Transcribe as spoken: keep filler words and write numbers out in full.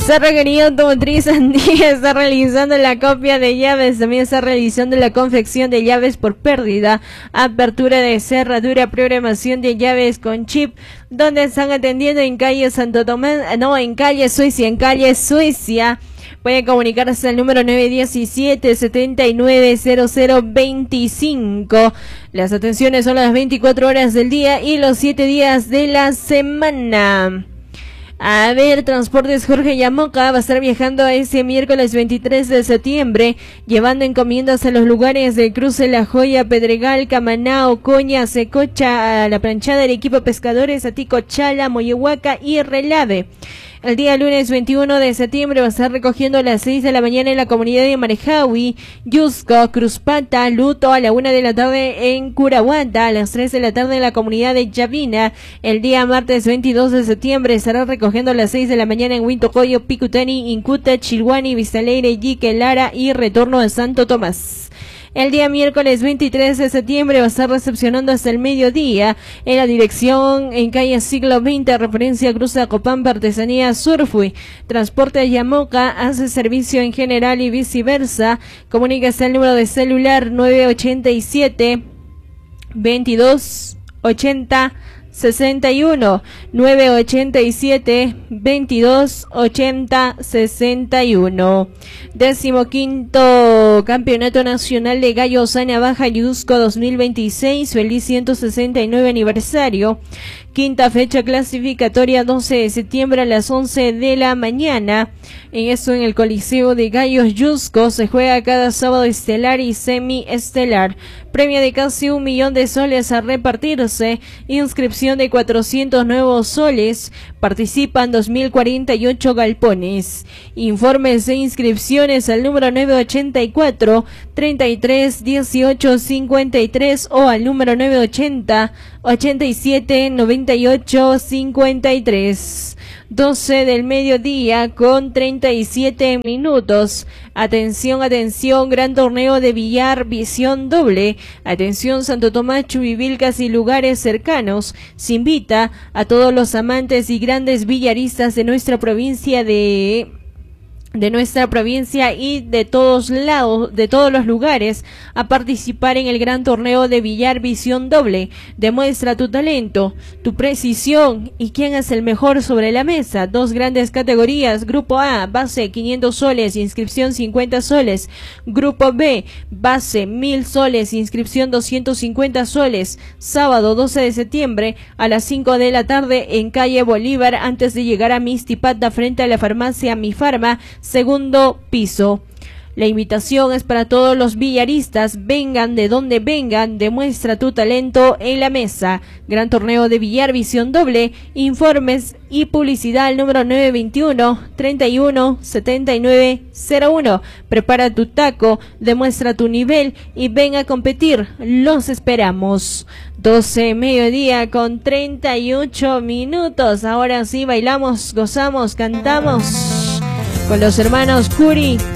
Cerrajería Automotriz Andía está realizando la copia de llaves, también está realizando la confección de llaves por pérdida, apertura de cerradura, programación de llaves con chip, donde están atendiendo en calle Santo Tomás, no, en calle Suecia, en calle Suecia. Pueden comunicarse al número nueve diecisiete, setenta y nueve, cero cero veinticinco. Las atenciones son las veinticuatro horas del día y los siete días de la semana. A ver, Transportes Jorge Yamoca va a estar viajando ese miércoles veintitrés de septiembre, llevando encomiendas a los lugares del cruce La Joya, Pedregal, Camanao, Coña, Secocha, a la planchada del equipo Pescadores, Atico, Chala, Moyehuaca y Relave. El día lunes veintiuno de septiembre va a estar recogiendo a las seis de la mañana en la comunidad de Marejawi, Yusco, Cruzpata, Luto, a la una de la tarde en Curahuanta, a las tres de la tarde en la comunidad de Yavina. El día martes veintidós de septiembre estará recogiendo a las seis de la mañana en Huintocoyo, Picutani, Incuta, Chilhuani, Vistaleire, Yique, Lara y retorno a Santo Tomás. El día miércoles veintitrés de septiembre va a estar recepcionando hasta el mediodía en la dirección en calle Siglo veinte, referencia Cruza Copampa, Artesanía Surfui. Transporte Yamoca hace servicio en general y viceversa. Comuníquese al número de celular nueve ochenta y siete, veintidós, ochenta, sesenta y uno, nueve ochenta y siete, veintidós, ochenta, sesenta y uno. Décimo quinto Campeonato Nacional de Gallo Sana Baja Yusco dos mil veintiséis, feliz ciento sesenta y nueve aniversario. Quinta fecha clasificatoria, doce de septiembre a las once de la mañana. En esto en el Coliseo de Gallos Yusco se juega cada sábado estelar y semi-estelar. Premio de casi un millón de soles a repartirse. Inscripción de cuatrocientos nuevos soles. Participan dos mil cuarenta y ocho galpones. Informes e inscripciones al número nueve ochenta y cuatro, treinta y tres, dieciocho, cincuenta y tres o al número nueve ochenta, ochenta y siete, noventa y ocho, cincuenta y tres. doce del mediodía con treinta y siete minutos. Atención, atención, gran torneo de billar visión doble. Atención, Santo Tomás, Chubivilcas y lugares cercanos. Se invita a todos los amantes y grandes billaristas de nuestra provincia de... de nuestra provincia y de todos lados, de todos los lugares, a participar en el gran torneo de billar visión doble. Demuestra tu talento, tu precisión y quién es el mejor sobre la mesa. Dos grandes categorías: Grupo A, base quinientos soles, inscripción cincuenta soles. Grupo B, base mil soles, inscripción doscientos cincuenta soles. Sábado doce de septiembre a las cinco de la tarde en calle Bolívar, antes de llegar a Mistipata, frente a la farmacia Mi Farma, segundo piso. La invitación es para todos los billaristas, vengan de donde vengan, demuestra tu talento en la mesa. Gran torneo de billar visión doble. Informes y publicidad al número nueve veintiuno, treinta y uno, setenta y nueve cero uno. Prepara tu taco, demuestra tu nivel y ven a competir. Los esperamos. doce mediodía con treinta y ocho minutos. Ahora sí bailamos, gozamos, cantamos con los hermanos Curi.